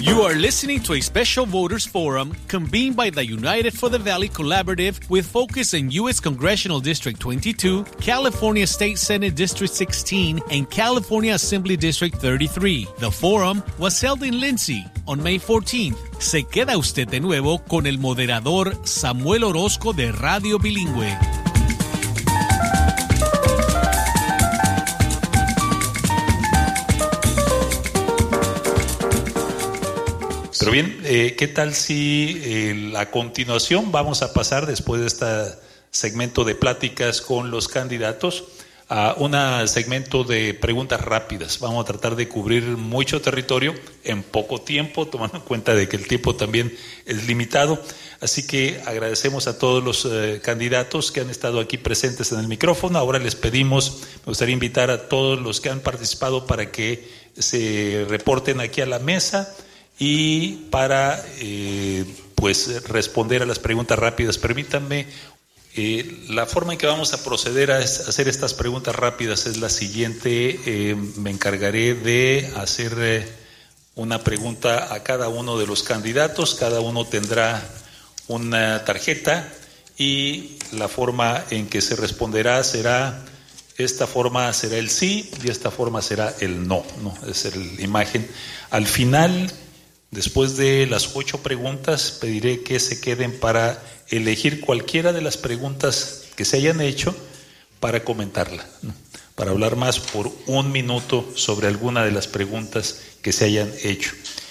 You are listening to a special voters forum convened by the United for the Valley Collaborative with focus in U.S. Congressional District 22, California State Senate District 16, and California Assembly District 33. The forum was held in Lindsay on May 14th. Se queda usted de nuevo con el moderador Samuel Orozco de Radio Bilingüe. Pero bien, ¿qué tal si a continuación vamos a pasar, después de este segmento de pláticas con los candidatos, a un segmento de preguntas rápidas? Vamos a tratar de cubrir mucho territorio en poco tiempo, tomando en cuenta de que el tiempo también es limitado. Así que agradecemos a todos los candidatos que han estado aquí presentes en el micrófono. Ahora les pedimos, me gustaría invitar a todos los que han participado para que se reporten aquí a la mesa y para responder a las preguntas rápidas. Permítanme, la forma en que vamos a proceder a hacer estas preguntas rápidas es la siguiente. Me encargaré de hacer una pregunta a cada uno de los candidatos. Cada uno tendrá una tarjeta y la forma en que se responderá será: esta forma será el sí y esta forma será el no. Es la imagen. Al final, después de las 8 preguntas, pediré que se queden para elegir cualquiera de las preguntas que se hayan hecho para comentarla, para hablar más por 1 minuto sobre alguna de las preguntas que se hayan hecho.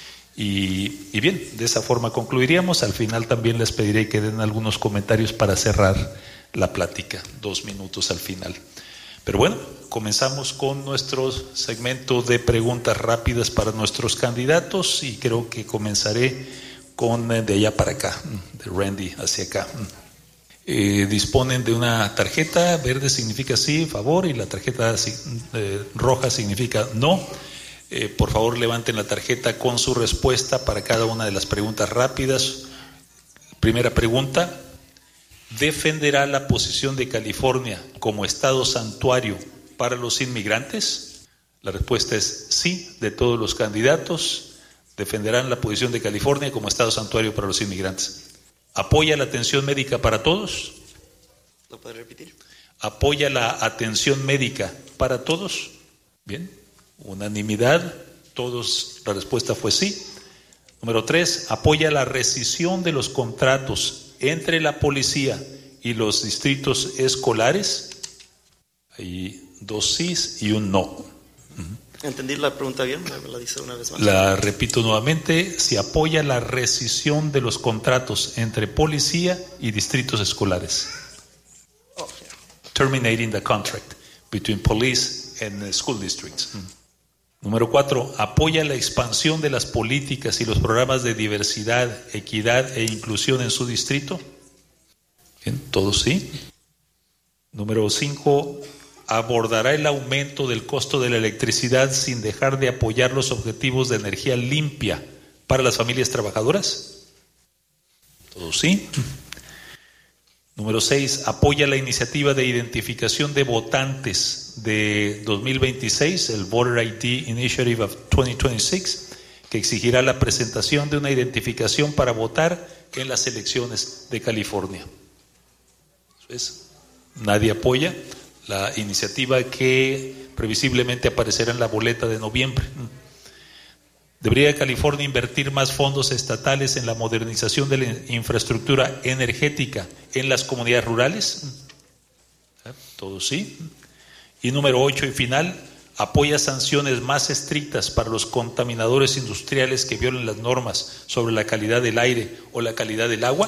Y bien, de esa forma concluiríamos. Al final también les pediré que den algunos comentarios para cerrar la plática, 2 minutos al final. Pero bueno, comenzamos con nuestro segmento de preguntas rápidas para nuestros candidatos y creo que comenzaré con de allá para acá, de Randy hacia acá. Disponen de una tarjeta. Verde significa sí, favor, y la tarjeta roja significa no. Por favor, levanten la tarjeta con su respuesta para cada una de las preguntas rápidas. Primera pregunta: ¿defenderá la posición de California como estado santuario para los inmigrantes? La respuesta es sí, de todos los candidatos. Defenderán la posición de California como estado santuario para los inmigrantes. ¿Apoya la atención médica para todos? ¿Lo puede repetir? ¿Apoya la atención médica para todos? Bien, unanimidad, todos, la respuesta fue sí. Número 3, ¿apoya la rescisión de los contratos entre la policía y los distritos escolares? Hay 2 sís y un no. ¿Entendí la pregunta bien? ¿Me la dice una vez más? La repito nuevamente: si apoya la rescisión de los contratos entre policía y distritos escolares. Oh, yeah. Terminating the contract between police and school districts. Número 4, ¿apoya la expansión de las políticas y los programas de diversidad, equidad e inclusión en su distrito? Bien, todos sí. Número 5, ¿abordará el aumento del costo de la electricidad sin dejar de apoyar los objetivos de energía limpia para las familias trabajadoras? Todos sí. Número 6, ¿apoya la iniciativa de identificación de votantes de 2026, el Voter ID Initiative of 2026, que exigirá la presentación de una identificación para votar en las elecciones de California? Pues, nadie apoya la iniciativa que previsiblemente aparecerá en la boleta de noviembre. ¿Debería California invertir más fondos estatales en la modernización de la infraestructura energética en las comunidades rurales? Todos sí. Y número 8 y final, ¿apoya sanciones más estrictas para los contaminadores industriales que violen las normas sobre la calidad del aire o la calidad del agua?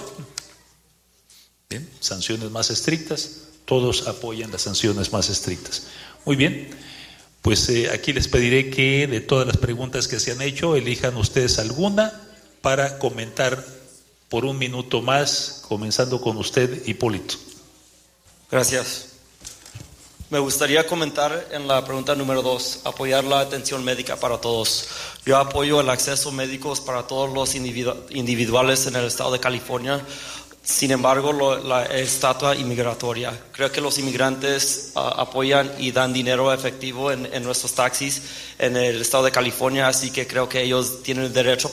Bien, sanciones más estrictas. Todos apoyan las sanciones más estrictas. Muy bien, pues aquí les pediré que de todas las preguntas que se han hecho, elijan ustedes alguna para comentar por 1 minuto más, comenzando con usted, Hipólito. Gracias. Me gustaría comentar en la pregunta número 2, apoyar la atención médica para todos. Yo apoyo el acceso a médicos para todos los individuales en el estado de California. Sin embargo, la estatua inmigratoria. Creo que los inmigrantes apoyan y dan dinero efectivo en nuestros taxis en el estado de California, así que creo que ellos tienen el derecho